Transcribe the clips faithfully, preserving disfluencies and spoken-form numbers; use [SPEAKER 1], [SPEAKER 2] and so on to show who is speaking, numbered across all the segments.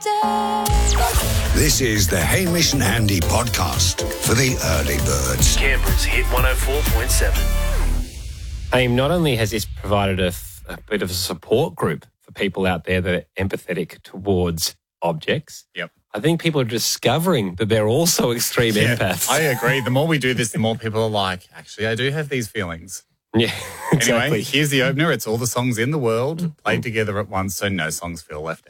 [SPEAKER 1] This is the Hamish and Andy podcast for the early birds.
[SPEAKER 2] Canberra's Hit one oh four point seven.
[SPEAKER 3] AIM, not only has this provided a, a bit of a support group for people out there that are empathetic towards objects.
[SPEAKER 4] Yep.
[SPEAKER 3] I think people are discovering that they're also extreme
[SPEAKER 4] Yeah,
[SPEAKER 3] empaths.
[SPEAKER 4] I agree. The more we do this, the more people are like, actually, I do have these feelings.
[SPEAKER 3] Yeah, exactly.
[SPEAKER 4] Anyway, here's the opener. It's all the songs in the world played together at once, so no songs feel left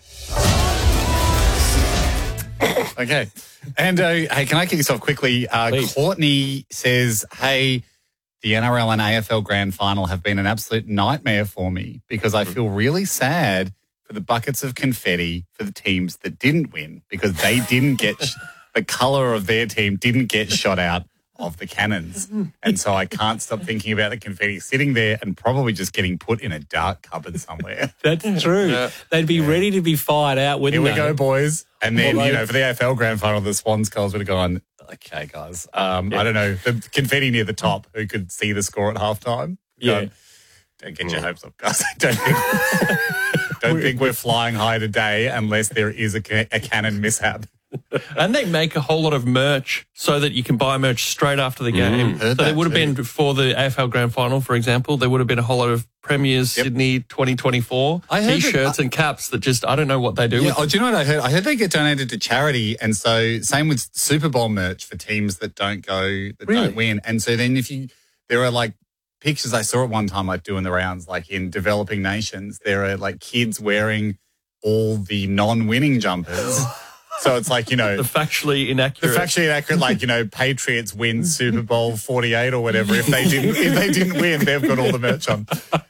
[SPEAKER 4] out. Okay. And, uh, hey, can I kick this off quickly? Uh,
[SPEAKER 3] Please.
[SPEAKER 4] Courtney says, hey, the N R L and A F L Grand Final have been an absolute nightmare for me because I feel really sad for the buckets of confetti for the teams that didn't win because they didn't get, sh- the colour of their team didn't get shot out of the cannons. And so I can't stop thinking about the confetti sitting there and probably just getting put in a dark cupboard somewhere.
[SPEAKER 3] That's true. They'd be ready to be fired out, wouldn't
[SPEAKER 4] Here we
[SPEAKER 3] they?
[SPEAKER 4] go, boys. And then,
[SPEAKER 3] Well,
[SPEAKER 4] you
[SPEAKER 3] they-
[SPEAKER 4] know, for the A F L Grand Final, the Swans Skulls would have gone, okay, guys, um, I don't know, the confetti near the top who could see the score at halftime.
[SPEAKER 3] Yeah.
[SPEAKER 4] Gone, don't get your hopes up, guys. Don't think, don't think we're flying high today unless there is a, ca- a cannon mishap.
[SPEAKER 5] And they make a whole lot of merch so that you can buy merch straight after the game.
[SPEAKER 4] heard
[SPEAKER 5] so there
[SPEAKER 4] that
[SPEAKER 5] would have
[SPEAKER 4] too.
[SPEAKER 5] been, for the A F L Grand Final, for example, there would have been a whole lot of Premiers
[SPEAKER 4] Yep.
[SPEAKER 5] Sydney twenty twenty-four
[SPEAKER 4] I heard that-
[SPEAKER 5] T-shirts and caps that just, I don't know what they do
[SPEAKER 4] Yeah,
[SPEAKER 5] with
[SPEAKER 4] oh, do you know what I heard? I heard they get donated to charity, and so same with Super Bowl merch for teams that don't go, that
[SPEAKER 5] Really?
[SPEAKER 4] don't win. And so then if you, there are like pictures I saw at one time, like doing the rounds, like in developing nations, there are like kids wearing all the non-winning jumpers. So it's like, you know,
[SPEAKER 5] the factually
[SPEAKER 4] the
[SPEAKER 5] inaccurate.
[SPEAKER 4] factually inaccurate, like, you know, Patriots win Super Bowl forty-eight or whatever. If they didn't, if they didn't win, they've got all the merch on.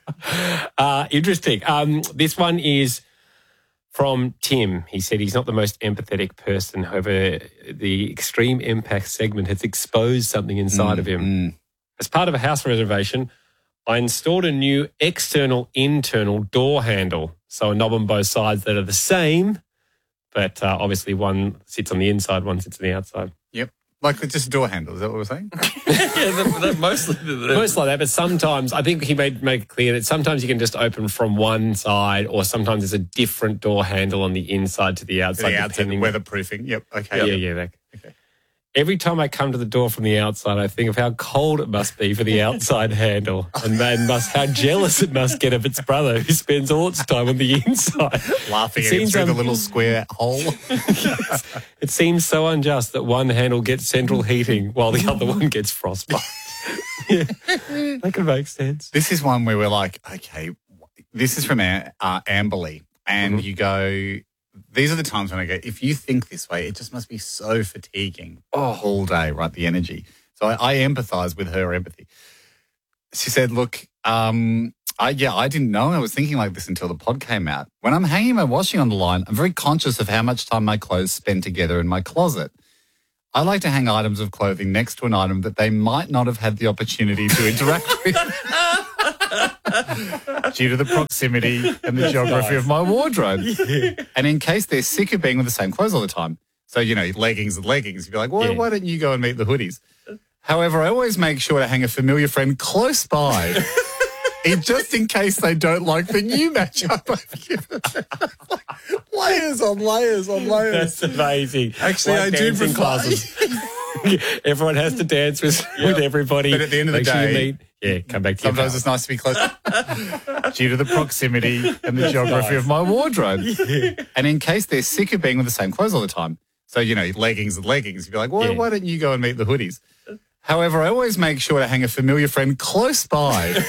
[SPEAKER 3] Uh, interesting. Um, this one is from Tim. He said he's not the most empathetic person. However, the Extreme Impact segment has exposed something inside of him. As part of a house renovation, I installed a new external internal door handle. So a knob on both sides that are the same, but uh, obviously one sits on the inside, one sits on the outside.
[SPEAKER 4] Yep. Like just a door handle. Is that what we're saying?
[SPEAKER 5] yeah, that, that mostly. The,
[SPEAKER 3] Most like that, but sometimes, I think he made make it clear that sometimes you can just open from one side or sometimes there's a different door handle on the inside to the
[SPEAKER 4] To
[SPEAKER 3] outside.
[SPEAKER 4] the outside,
[SPEAKER 3] depending-
[SPEAKER 4] weatherproofing. Yep. Okay.
[SPEAKER 3] Yeah,
[SPEAKER 4] Yep.
[SPEAKER 3] yeah. That.
[SPEAKER 4] Okay.
[SPEAKER 3] Every time I come to the door from the outside, I think of how cold it must be for the outside handle, and then must how jealous it must get of its brother who spends all its time on the inside.
[SPEAKER 4] Laughing
[SPEAKER 3] It
[SPEAKER 4] at him
[SPEAKER 3] seems
[SPEAKER 4] through the
[SPEAKER 3] un-
[SPEAKER 4] little square hole.
[SPEAKER 3] It seems so unjust that one handle gets central heating while the other one gets frostbite. Yeah, that could make sense.
[SPEAKER 4] This is one where we're like, okay, this is from uh, Amberley. And you go, these are the times when I go, if you think this way, it just must be so fatiguing all day, right? The energy. So I, I empathise with her empathy. She said, look, um, I, yeah, I didn't know I was thinking like this until the pod came out. When I'm hanging my washing on the line, I'm very conscious of how much time my clothes spend together in my closet. I like to hang items of clothing next to an item that they might not have had the opportunity to interact with due to the proximity and the geography of my wardrobe. And in case they're sick of being with the same clothes all the time. So, you know, leggings and leggings. You'd be like, well,
[SPEAKER 3] Yeah.
[SPEAKER 4] why don't you go and meet the hoodies? However, I always make sure to hang a familiar friend close by. in just in case they don't like the new matchup I've given them. Layers on layers on layers.
[SPEAKER 3] That's amazing.
[SPEAKER 4] Actually, I do
[SPEAKER 3] dancing
[SPEAKER 4] prefer-
[SPEAKER 3] classes. Everyone has to dance with, with everybody.
[SPEAKER 4] But at the end of the
[SPEAKER 3] Make sure you
[SPEAKER 4] day-
[SPEAKER 3] meet. Yeah, come back to your
[SPEAKER 4] Sometimes
[SPEAKER 3] house.
[SPEAKER 4] it's nice to be close due to the proximity and the geography of my wardrobe. And in case they're sick of being with the same clothes all the time. So, you know, leggings and leggings. You'd be like, well,
[SPEAKER 3] Yeah.
[SPEAKER 4] why don't you go and meet the hoodies? However, I always make sure to hang a familiar friend close by